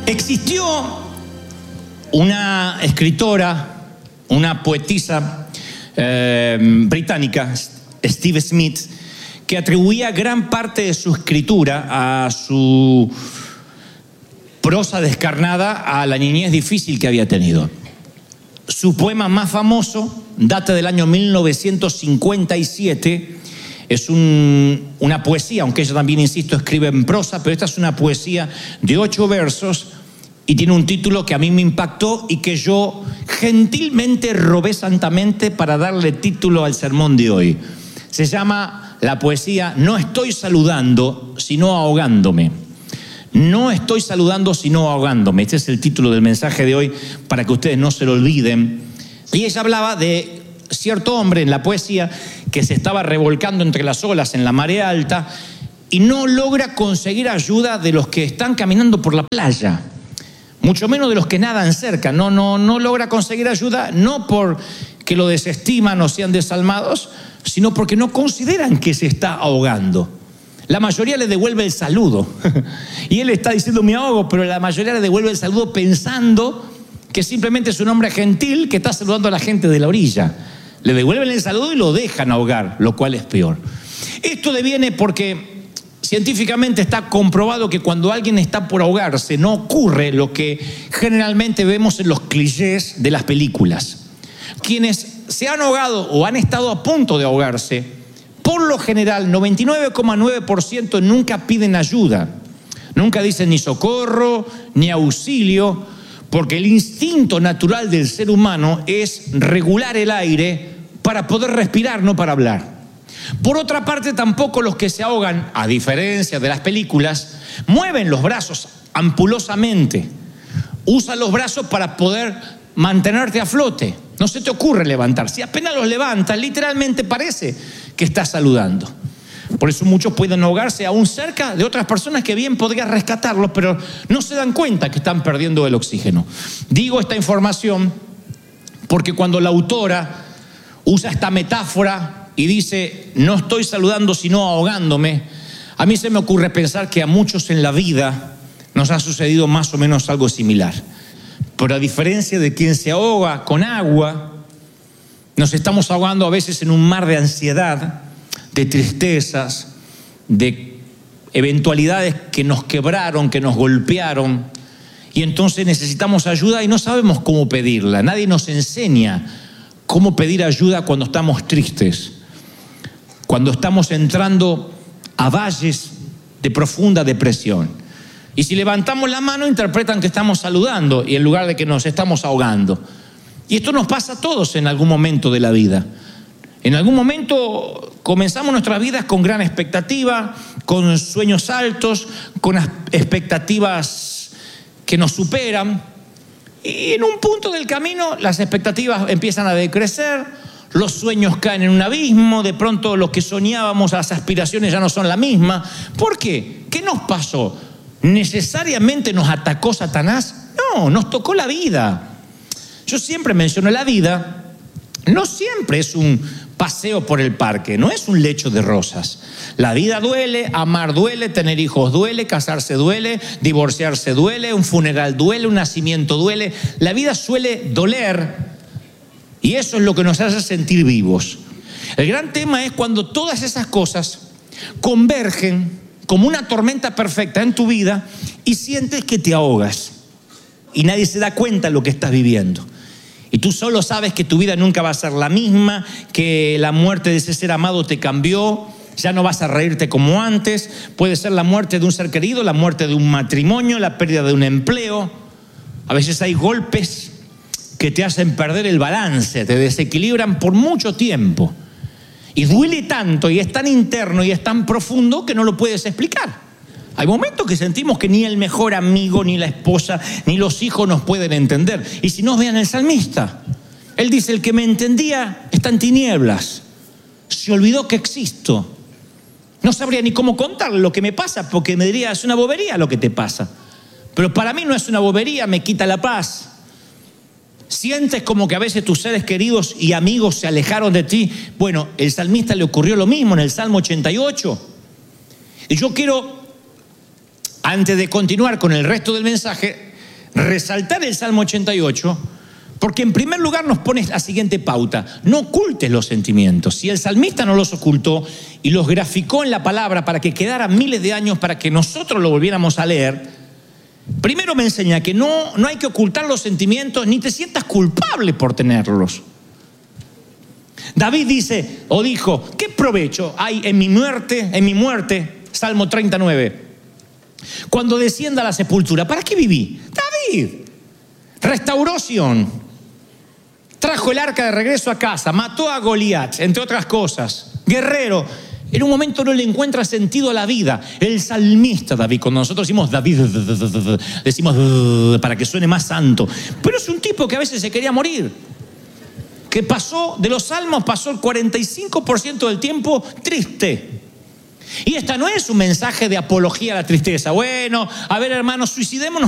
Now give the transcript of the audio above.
Existió una escritora, una poetisa británica, Steve Smith, que atribuía gran parte de su escritura a su prosa descarnada, a la niñez difícil que había tenido. Su poema más famoso data del año 1957. Es una poesía, aunque ella también, insisto, escribe en prosa, pero esta es una poesía de 8 versos y tiene un título que a mí me impactó y que yo gentilmente robé santamente para darle título al sermón de hoy. Se llama la poesía No estoy saludando, sino ahogándome. No estoy saludando, sino ahogándome. Este es el título del mensaje de hoy para que ustedes no se lo olviden. Y ella hablaba de cierto hombre en la poesía que se estaba revolcando entre las olas en la marea alta y no logra conseguir ayuda de los que están caminando por la playa, mucho menos de los que nadan cerca. No logra conseguir ayuda, no porque lo desestiman o sean desalmados, sino porque no consideran que se está ahogando. La mayoría le devuelve el saludo y él está diciendo me ahogo, pero la mayoría le devuelve el saludo pensando que simplemente es un hombre gentil que está saludando a la gente de la orilla. Le devuelven el saludo y lo dejan ahogar, lo cual es peor. Esto deviene porque científicamente está comprobado que cuando alguien está por ahogarse no ocurre lo que generalmente vemos en los clichés de las películas. Quienes se han ahogado o han estado a punto de ahogarse, por lo general, 99,9% nunca piden ayuda. Nunca dicen ni socorro, ni auxilio, porque el instinto natural del ser humano es regular el aire para poder respirar, no para hablar. Por otra parte, tampoco los que se ahogan, a diferencia de las películas, mueven los brazos ampulosamente. Usan los brazos para poder mantenerte a flote. No se te ocurre levantar. Si apenas los levantas, literalmente parece que estás saludando. Por eso muchos pueden ahogarse aún cerca de otras personas que bien podrían rescatarlos, pero no se dan cuenta que están perdiendo el oxígeno. Digo esta información porque cuando la autora usa esta metáfora y dice no estoy saludando sino ahogándome, a mí se me ocurre pensar que a muchos en la vida nos ha sucedido más o menos algo similar. Pero a diferencia de quien se ahoga con agua, nos estamos ahogando a veces en un mar de ansiedad, de tristezas, de eventualidades que nos quebraron, que nos golpearon, y entonces necesitamos ayuda y no sabemos cómo pedirla. Nadie nos enseña cómo pedir ayuda cuando estamos tristes, cuando estamos entrando a valles de profunda depresión. Y si levantamos la mano, interpretan que estamos saludando y en lugar de que nos estamos ahogando. Y esto nos pasa a todos en algún momento de la vida. En algún momento comenzamos nuestras vidas con gran expectativa, con sueños altos, con expectativas que nos superan. Y en un punto del camino las expectativas empiezan a decrecer, los sueños caen en un abismo, de pronto lo que soñábamos, las aspiraciones ya no son la misma. ¿Por qué? ¿Qué nos pasó? ¿Necesariamente nos atacó Satanás? No, nos tocó la vida. Yo siempre menciono la vida, no siempre es un paseo por el parque, no es un lecho de rosas. La vida duele, amar duele, tener hijos duele, casarse duele, divorciarse duele, un funeral duele, un nacimiento duele. La vida suele doler y eso es lo que nos hace sentir vivos. El gran tema es cuando todas esas cosas convergen como una tormenta perfecta en tu vida y sientes que te ahogas y nadie se da cuenta de lo que estás viviendo. Y tú solo sabes que tu vida nunca va a ser la misma, que la muerte de ese ser amado te cambió, ya no vas a reírte como antes. Puede ser la muerte de un ser querido, la muerte de un matrimonio, la pérdida de un empleo. A veces hay golpes que te hacen perder el balance, te desequilibran por mucho tiempo. Y duele tanto y es tan interno y es tan profundo que no lo puedes explicar. Hay momentos que sentimos que ni el mejor amigo, ni la esposa, ni los hijos nos pueden entender. Y si no, vean el salmista. Él dice, el que me entendía está en tinieblas. Se olvidó que existo. No sabría ni cómo contarle lo que me pasa, porque me diría, es una bobería lo que te pasa. Pero para mí no es una bobería, me quita la paz. ¿Sientes como que a veces tus seres queridos y amigos se alejaron de ti? Bueno, el salmista le ocurrió lo mismo en el Salmo 88. Y yo quiero, antes de continuar con el resto del mensaje, resaltar el Salmo 88, porque en primer lugar nos pone la siguiente pauta: no ocultes los sentimientos. Si el salmista no los ocultó y los graficó en la palabra para que quedaran miles de años para que nosotros lo volviéramos a leer, primero me enseña que no hay que ocultar los sentimientos ni te sientas culpable por tenerlos. David dice o dijo: ¿qué provecho hay en mi muerte? Salmo 39. Cuando descienda a la sepultura, ¿para qué viví? David restauró Sión, trajo el arca de regreso a casa, mató a Goliat, entre otras cosas. Guerrero. En un momento no le encuentra sentido a la vida. El salmista David, cuando nosotros decimos David, decimos para que suene más santo, pero es un tipo que a veces se quería morir, que pasó, de los salmos pasó el 45% del tiempo triste. Y esta no es un mensaje de apología a la tristeza. Bueno, a ver, hermanos, suicidémonos